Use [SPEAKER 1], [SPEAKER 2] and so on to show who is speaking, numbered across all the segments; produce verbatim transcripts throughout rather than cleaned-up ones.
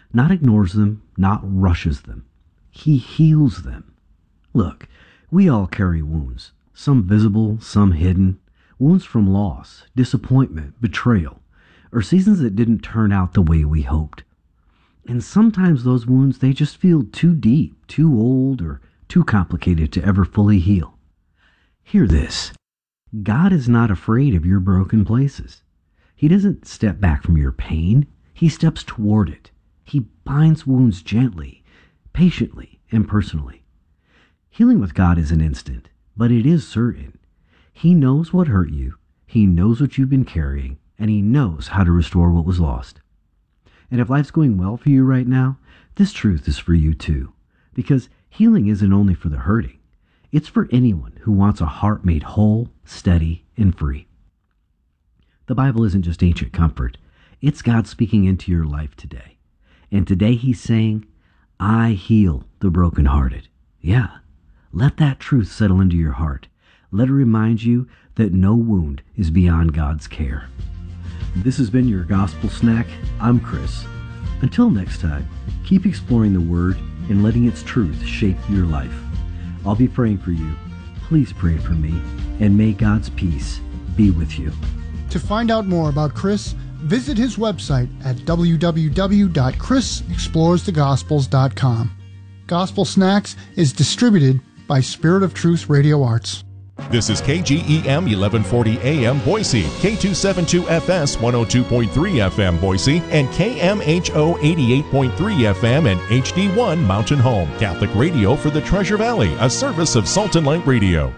[SPEAKER 1] not ignores them, not rushes them. He heals them. Look, we all carry wounds, some visible, some hidden, wounds from loss, disappointment, betrayal, or seasons that didn't turn out the way we hoped. And sometimes those wounds, they just feel too deep, too old, or too complicated to ever fully heal. Hear this. God is not afraid of your broken places. He doesn't step back from your pain. He steps toward it. He binds wounds gently, patiently, and personally. Healing with God isn't instant, but it is certain. He knows what hurt you. He knows what you've been carrying, and He knows how to restore what was lost. And if life's going well for you right now, this truth is for you too, because healing isn't only for the hurting. It's for anyone who wants a heart made whole, steady, and free. The Bible isn't just ancient comfort. It's God speaking into your life today. And today He's saying, I heal the brokenhearted. Yeah, let that truth settle into your heart. Let it remind you that no wound is beyond God's care. This has been your Gospel Snack. I'm Chris. Until next time, keep exploring the Word and letting its truth shape your life. I'll be praying for you. Please pray for me, and may God's peace be with you.
[SPEAKER 2] To find out more about Chris, visit his website at w w w dot chris explores the gospels dot com. Gospel Snacks is distributed by Spirit of Truth Radio Arts.
[SPEAKER 3] This is K G E M eleven forty A M Boise, K two seventy-two F S one oh two point three F M Boise, and K M H O eighty-eight point three F M and H D one Mountain Home. Catholic radio for the Treasure Valley, a service of Salt and Light Radio.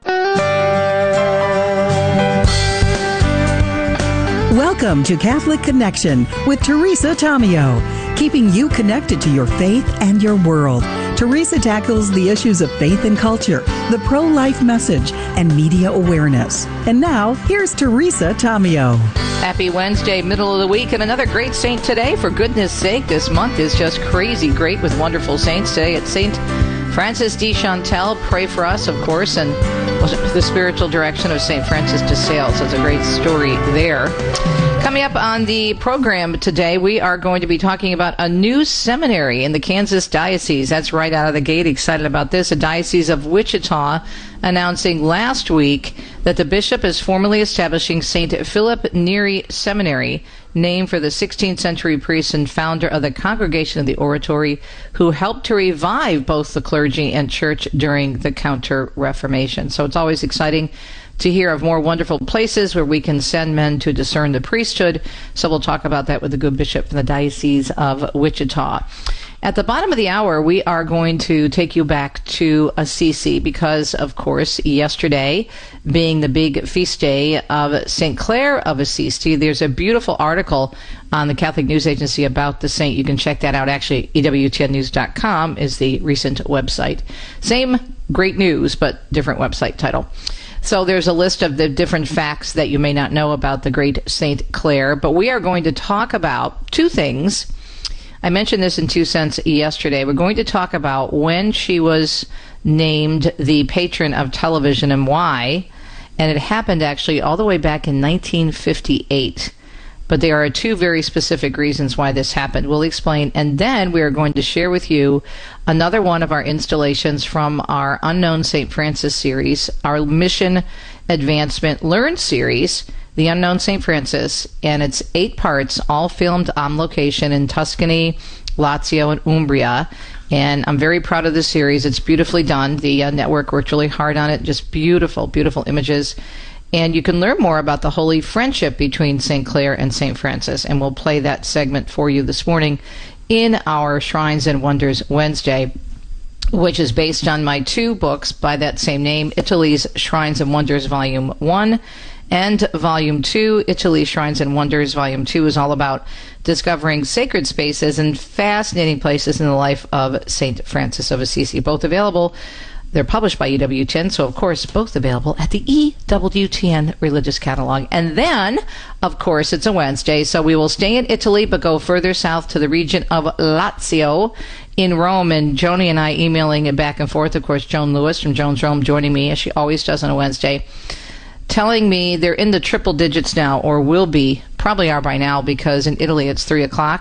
[SPEAKER 4] Welcome to Catholic Connection with Teresa Tomeo, keeping you connected to your faith and your world. Teresa tackles the issues of faith and culture, the pro-life message, and media awareness. And now, here's Teresa Tomeo.
[SPEAKER 5] Happy Wednesday, middle of the week, and another great saint today. For goodness sake, this month is just crazy great with wonderful saints. Today it's Saint Francis de Chantal. Pray for us, of course, and the spiritual direction of Saint Francis de Sales. That's a great story there. Coming up on the program today, we are going to be talking about a new seminary in the Kansas Diocese. That's right out of the gate. Excited about this. A Diocese of Wichita announcing last week that the bishop is formally establishing Saint Philip Neri Seminary, named for the sixteenth century priest and founder of the Congregation of the Oratory, who helped to revive both the clergy and church during the Counter-Reformation. So it's always exciting to hear of more wonderful places where we can send men to discern the priesthood. So we'll talk about that with the good bishop from the Diocese of Wichita. At the bottom of the hour, we are going to take you back to Assisi because, of course, yesterday, being the big feast day of Saint Clare of Assisi, there's a beautiful article on the Catholic News Agency about the saint. You can check that out. Actually, E W T N news dot com is the recent website. Same great news, but different website title. So there's a list of the different facts that you may not know about the great Saint Clare, but we are going to talk about two things. I mentioned this in Two Cents yesterday. We're going to talk about when she was named the patron of television and why, and it happened actually all the way back in nineteen fifty-eight. But there are two very specific reasons why this happened. We'll explain. And then we are going to share with you another one of our installations from our Unknown Saint Francis series, our Mission Advancement Learn series, The Unknown Saint Francis. And it's eight parts, all filmed on location in Tuscany, Lazio, and Umbria. And I'm very proud of this series. It's beautifully done. The uh, network worked really hard on it. Just beautiful, beautiful images. And you can learn more about the holy friendship between Saint Clare and Saint Francis. And we'll play that segment for you this morning in our Shrines and Wonders Wednesday, which is based on my two books by that same name, Italy's Shrines and Wonders Volume one and Volume two. Italy's Shrines and Wonders Volume two is all about discovering sacred spaces and fascinating places in the life of Saint Francis of Assisi. Both available. They're published by E W T N, so of course both available at the E W T N Religious Catalog. And then, of course, it's a Wednesday, so we will stay in Italy but go further south to the region of Lazio in Rome. And Joni and I emailing it back and forth. Of course, Joan Lewis from Joan's Rome joining me, as she always does on a Wednesday, telling me they're in the triple digits now, or will be, probably are by now, because in Italy it's three o'clock.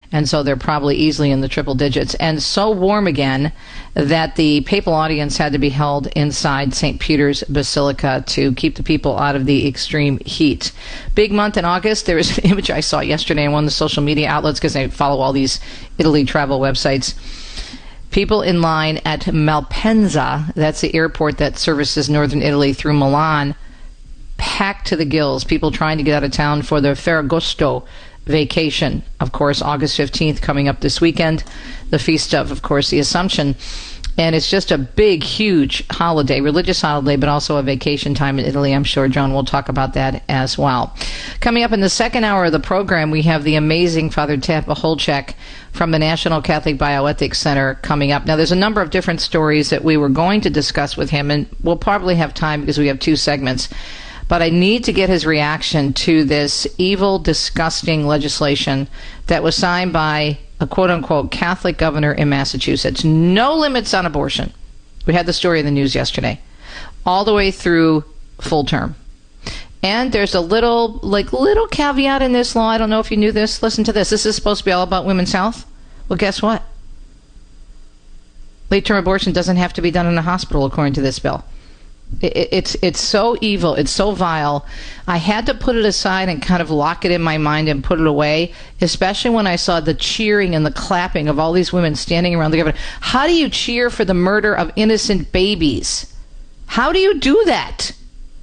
[SPEAKER 5] and so they're probably easily in the triple digits. And so warm again that the papal audience had to be held inside Saint Peter's Basilica to keep the people out of the extreme heat. Big month in August. There was an image I saw yesterday on one of the social media outlets because I follow all these Italy travel websites. People in line at Malpensa, that's the airport that services northern Italy through Milan, packed to the gills. People trying to get out of town for their Ferragosto vacation. Of course, August fifteenth coming up this weekend, the feast of, of course, the Assumption. And it's just a big, huge holiday, religious holiday, but also a vacation time in Italy. I'm sure John will talk about that as well. Coming up in the second hour of the program, we have the amazing Father Ted Pacholczyk from the National Catholic Bioethics Center coming up. Now, there's a number of different stories that we were going to discuss with him, and we'll probably have time because we have two segments. But I need to get his reaction to this evil, disgusting legislation that was signed by a quote-unquote Catholic governor in Massachusetts. No limits on abortion. We had the story in the news yesterday. All the way through full term. And there's a little, like, little caveat in this law. I don't know if you knew this. Listen to this. This is supposed to be all about women's health. Well, guess what? Late-term abortion doesn't have to be done in a hospital, according to this bill. It, it's it's so evil. It's so vile. I had to put it aside and kind of lock it in my mind and put it away, especially when I saw the cheering and the clapping of all these women standing around the governor. How do you cheer for the murder of innocent babies? How do you do that?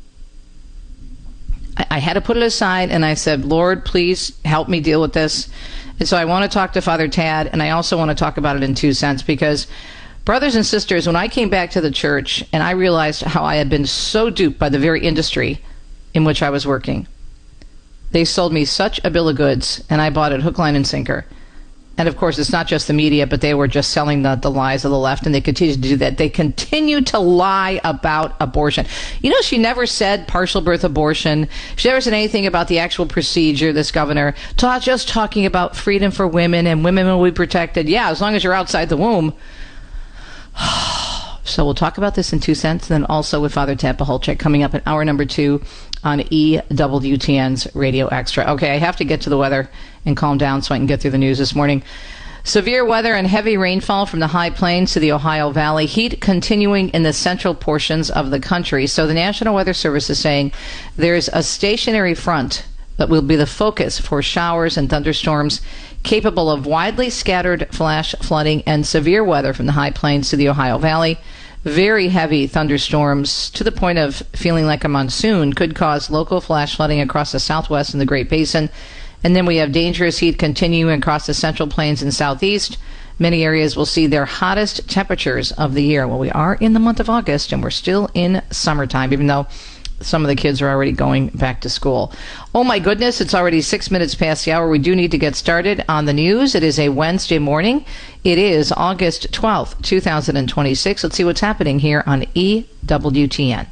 [SPEAKER 5] I, I had to put it aside, and I said, Lord, please help me deal with this. And so I want to talk to Father Tad, and I also want to talk about it in two cents, because brothers and sisters, when I came back to the church and I realized how I had been so duped by the very industry in which I was working, they sold me such a bill of goods, and I bought it hook, line, and sinker. And of course, it's not just the media, but they were just selling the, the lies of the left, and they continue to do that. They continue to lie about abortion. You know, she never said partial birth abortion. She never said anything about the actual procedure, this governor. Ta- just talking about freedom for women, and women will be protected. Yeah, as long as you're outside the womb. So we'll talk about this in two cents, then also with Father Ted Pacholczyk coming up in hour number two on E W T N's Radio Extra. Okay, I have to get to the weather and calm down so I can get through the news this morning. Severe weather and heavy rainfall from the high plains to the Ohio Valley. Heat continuing in the central portions of the country. So the National Weather Service is saying there's a stationary front that will be the focus for showers and thunderstorms capable of widely scattered flash flooding and severe weather from the high plains to the Ohio Valley. Very heavy thunderstorms to the point of feeling like a monsoon could cause local flash flooding across the southwest and the Great Basin. And then we have dangerous heat continuing across the central plains and southeast. Many areas will see their hottest temperatures of the year. Well, we are in the month of August, and we're still in summertime, even though some of the kids are already going back to school. Oh my goodness, it's already six minutes past the hour. We do need to get started on the news. It is a Wednesday morning. It is August twelfth, two thousand twenty-six. Let's see what's happening here on E W T N.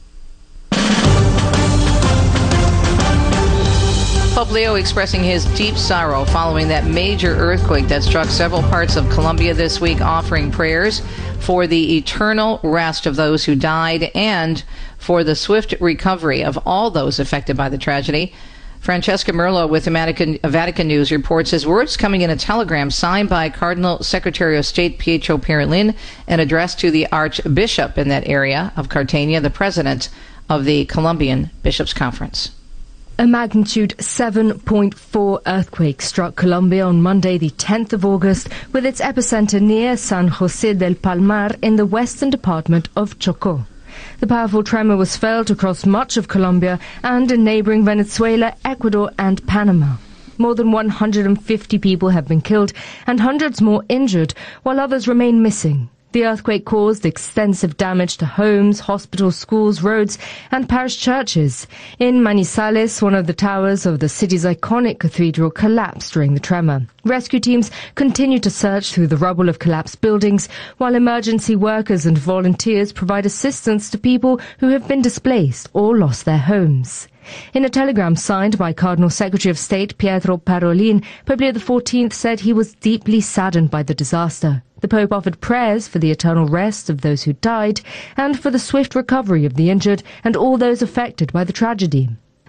[SPEAKER 5] Pope Leo expressing his deep sorrow following that major earthquake that struck several parts of Colombia this week, offering prayers for the eternal rest of those who died and for the swift recovery of all those affected by the tragedy. Francesca Merlo with the Vatican, Vatican News reports his words coming in a telegram signed by Cardinal Secretary of State Pietro Parolin and addressed to the Archbishop in that area of Cartagena, the president of the Colombian Bishops' Conference.
[SPEAKER 6] A magnitude seven point four earthquake struck Colombia on Monday, the tenth of August, with its epicenter near San José del Palmar in the western department of Chocó. The powerful tremor was felt across much of Colombia and in neighboring Venezuela, Ecuador and Panama. More than one hundred fifty people have been killed and hundreds more injured, while others remain missing. The earthquake caused extensive damage to homes, hospitals, schools, roads, and parish churches. In Manizales, one of the towers of the city's iconic cathedral collapsed during the tremor. Rescue teams continue to search through the rubble of collapsed buildings, while emergency workers and volunteers provide assistance to people who have been displaced or lost their homes. In a telegram signed by Cardinal Secretary of State Pietro Parolin, Pope Leo the fourteenth said he was deeply saddened by the disaster. The Pope offered prayers for the eternal rest of those who died and for the swift recovery of the injured and all those affected by the tragedy.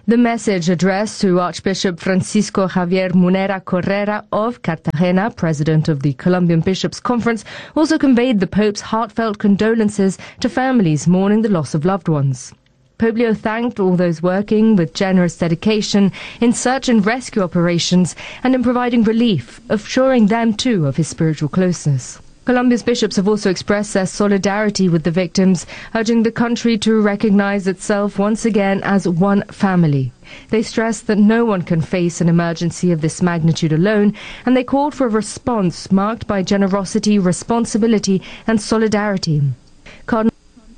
[SPEAKER 6] The message addressed to Archbishop Francisco Javier Munera Correra of Cartagena, president of the Colombian Bishops' Conference, also conveyed the Pope's heartfelt condolences to families mourning the loss of loved ones. Pope Leo thanked all those working with generous dedication in search and rescue operations and in providing relief, assuring them too of his spiritual closeness. Colombia's bishops have also expressed their solidarity with the victims, urging the country to recognize itself once again as one family. They stressed that no one can face an emergency of this magnitude alone, and they called for a response marked by generosity, responsibility, and solidarity. Cardinal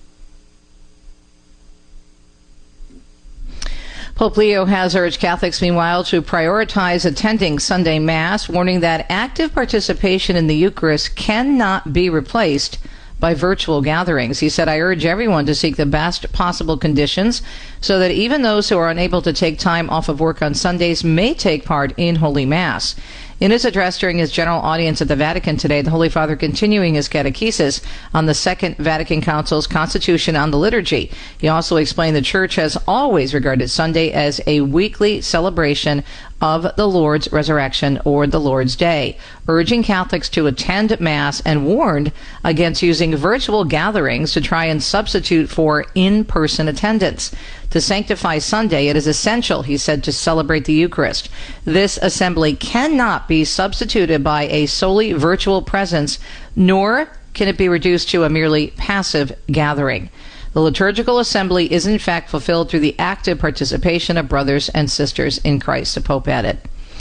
[SPEAKER 5] Pope Leo has urged Catholics, meanwhile, to prioritize attending Sunday Mass, warning that active participation in the Eucharist cannot be replaced by virtual gatherings. He said, "I urge everyone to seek the best possible conditions so that even those who are unable to take time off of work on Sundays may take part in Holy Mass." In his address during his general audience at the Vatican today, the Holy Father continuing his catechesis on the Second Vatican Council's Constitution on the Liturgy. He also explained the Church has always regarded Sunday as a weekly celebration of the Lord's resurrection or the Lord's Day, urging Catholics to attend Mass and warned against using virtual gatherings to try and substitute for in-person attendance. To sanctify Sunday, it is essential, he said, to celebrate the Eucharist. This assembly cannot be substituted by a solely virtual presence, nor can it be reduced to a merely passive gathering. The liturgical assembly is in fact fulfilled through the active participation of brothers and sisters in Christ, the Pope added.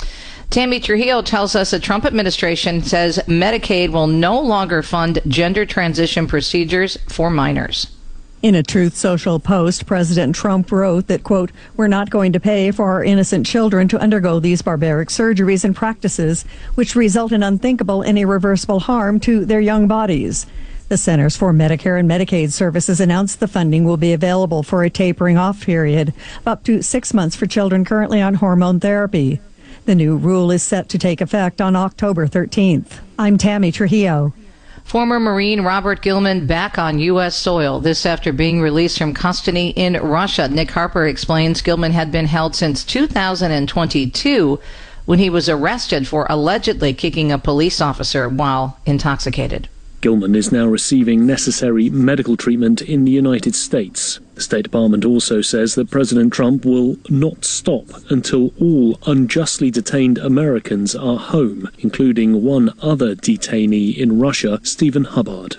[SPEAKER 5] Tammy Trujillo tells us the Trump administration says Medicaid will no longer fund gender transition procedures for minors.
[SPEAKER 7] In a Truth Social post, President Trump wrote that, quote, "We're not going to pay for our innocent children to undergo these barbaric surgeries and practices which result in unthinkable and irreversible harm to their young bodies." The Centers for Medicare and Medicaid Services announced the funding will be available for a tapering off period of up to six months for children currently on hormone therapy. The new rule is set to take effect on October thirteenth. I'm Tammy Trujillo.
[SPEAKER 5] Former Marine Robert Gilman back on U S soil, this after being released from custody in Russia. Nick Harper explains Gilman had been held since two thousand twenty-two when he was arrested for allegedly kicking a police officer while intoxicated.
[SPEAKER 8] Gilman is now receiving necessary medical treatment in the United States. The State Department also says that President Trump will not stop until all unjustly detained Americans are home, including one other detainee in Russia, Stephen Hubbard.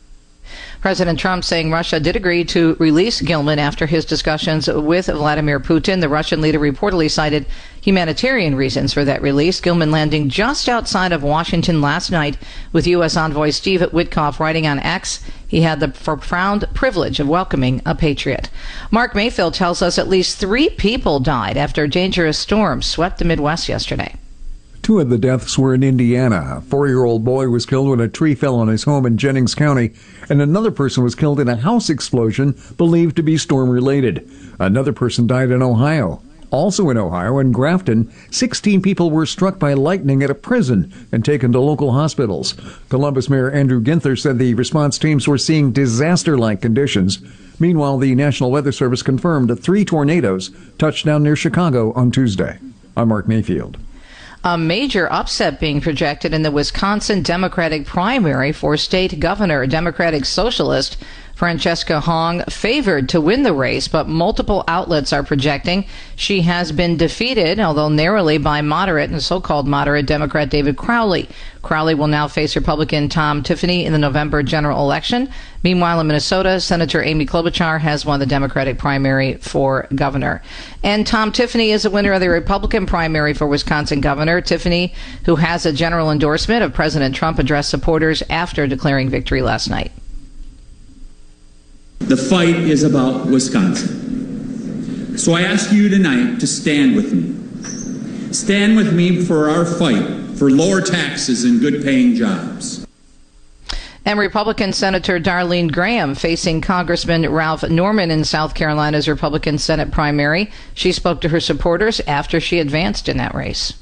[SPEAKER 5] President Trump saying Russia did agree to release Gilman after his discussions with Vladimir Putin. The Russian leader reportedly cited humanitarian reasons for that release. Gilman landing just outside of Washington last night with U S envoy Steve Witkoff writing on X, he had the profound privilege of welcoming a patriot. Mark Mayfield tells us at least three people died after a dangerous storm swept the Midwest yesterday.
[SPEAKER 9] Two of the deaths were in Indiana. A four-year-old boy was killed when a tree fell on his home in Jennings County, and another person was killed in a house explosion believed to be storm-related. Another person died in Ohio. Also in Ohio, in Grafton, sixteen people were struck by lightning at a prison and taken to local hospitals. Columbus Mayor Andrew Ginther said the response teams were seeing disaster-like conditions. Meanwhile, the National Weather Service confirmed that three tornadoes touched down near Chicago on Tuesday. I'm Mark Mayfield.
[SPEAKER 5] A major upset being projected in the Wisconsin Democratic primary for state governor. Democratic Socialist Francesca Hong favored to win the race, but multiple outlets are projecting she has been defeated, although narrowly, by moderate and so-called moderate Democrat David Crowley. Crowley will now face Republican Tom Tiffany in the November general election. Meanwhile, in Minnesota, Senator Amy Klobuchar has won the Democratic primary for governor. And Tom Tiffany is a winner of the Republican primary for Wisconsin governor. Tiffany, who has a general endorsement of President Trump, addressed supporters after declaring victory last night.
[SPEAKER 10] The fight is about Wisconsin. So I ask you tonight to stand with me. Stand with me for our fight for lower taxes and good-paying jobs.
[SPEAKER 5] And Republican Senator Darlene Graham facing Congressman Ralph Norman in South Carolina's Republican Senate primary. She spoke to her supporters after she advanced in that race.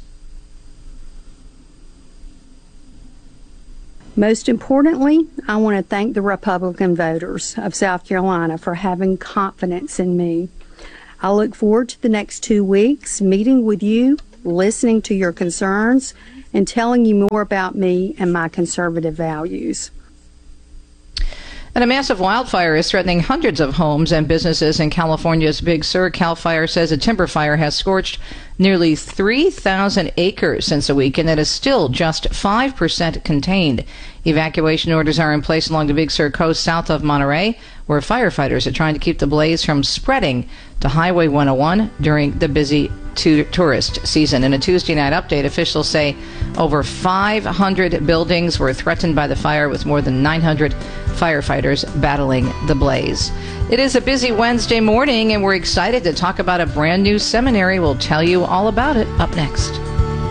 [SPEAKER 11] Most importantly, I want to thank the Republican voters of South Carolina for having confidence in me. I look forward to the next two weeks meeting with you, listening to your concerns, and telling you more about me and my conservative values.
[SPEAKER 5] And a massive wildfire is threatening hundreds of homes and businesses in California's Big Sur. CAL FIRE says a timber fire has scorched nearly three thousand acres since the weekend and is still just five percent contained. Evacuation orders are in place along the Big Sur coast south of Monterey, where firefighters are trying to keep the blaze from spreading to Highway one oh one during the busy to- tourist season. In a Tuesday night update, officials say over five hundred buildings were threatened by the fire, with more than nine hundred firefighters battling the blaze. It is a busy Wednesday morning, and we're excited to talk about a brand new seminary. We'll tell you all about it up next.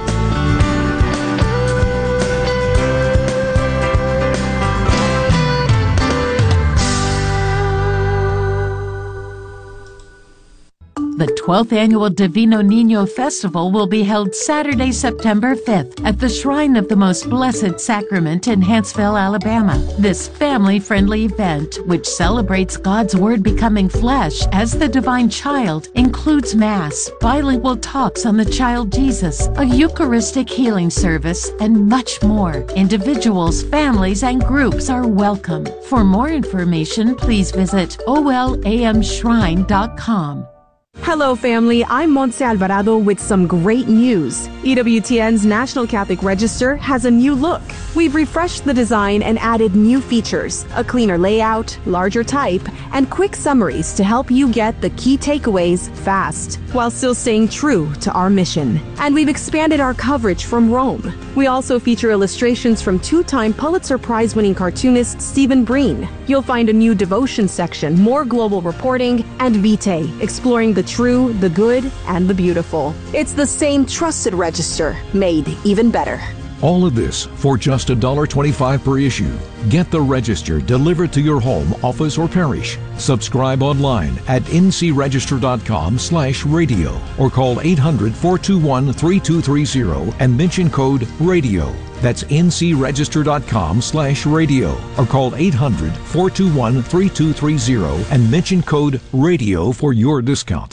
[SPEAKER 12] The twelfth Annual Divino Niño Festival will be held Saturday, September fifth at the Shrine of the Most Blessed Sacrament in Huntsville, Alabama. This family-friendly event, which celebrates God's Word becoming flesh as the divine child, includes Mass, bilingual talks on the child Jesus, a Eucharistic healing service, and much more. Individuals, families, and groups are welcome. For more information, please visit O L A M shrine dot com.
[SPEAKER 13] Hello, family. I'm Montse Alvarado with some great news. E W T N's National Catholic Register has a new look. We've refreshed the design and added new features, a cleaner layout, larger type, and quick summaries to help you get the key takeaways fast, while still staying true to our mission. And we've expanded our coverage from Rome. We also feature illustrations from two-time Pulitzer Prize-winning cartoonist Stephen Breen. You'll find a new devotion section, more global reporting, and Vitae, exploring the true, the good, and the beautiful. It's the same trusted register, made even better.
[SPEAKER 3] All of this for just one dollar twenty-five per issue. Get the Register delivered to your home, office, or parish. Subscribe online at n c register dot com slash radio or call eight hundred, four two one, three two three zero and mention code RADIO. That's n c register dot com slash radio or call eight hundred, four two one, three two three zero and mention code RADIO for your discount.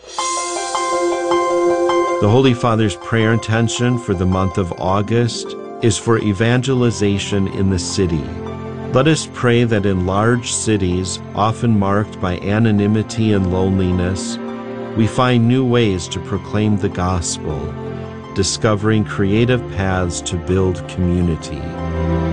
[SPEAKER 14] The Holy Father's prayer intention for the month of August is for evangelization in the city. Let us pray that in large cities, often marked by anonymity and loneliness, we find new ways to proclaim the gospel, discovering creative paths to build community.